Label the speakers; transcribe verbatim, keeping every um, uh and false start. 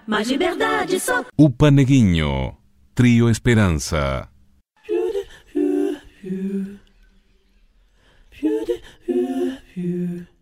Speaker 1: mais liberdade só.
Speaker 2: O Paneguinho, Trio Esperança.
Speaker 1: You, you, you, you, you, you.